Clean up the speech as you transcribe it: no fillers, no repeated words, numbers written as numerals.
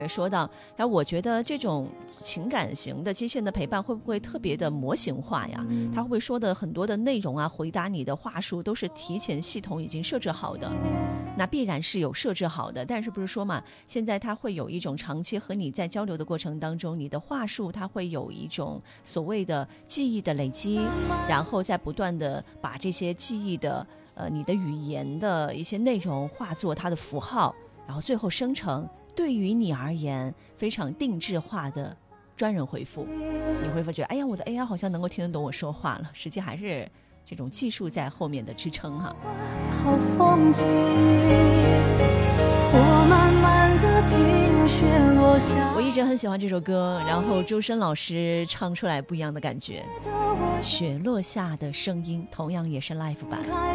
说到，但我觉得这种情感型的机械的陪伴会不会特别的模型化呀？他会不会说的很多的内容啊，回答你的话术都是提前系统已经设置好的？那必然是有设置好的，但是不是说嘛，现在它会有一种长期和你在交流的过程当中，你的话术它会有一种所谓的记忆的累积，然后再不断的把这些记忆的你的语言的一些内容化作它的符号，然后最后生成对于你而言非常定制化的专人回复。你会发觉，哎呀，我的 AI 好像能够听得懂我说话了，实际还是这种技术在后面的支撑哈。好风景，我慢慢地听雪落下。我一直很喜欢这首歌，然后周深老师唱出来不一样的感觉，雪落下的声音同样也是 live 版。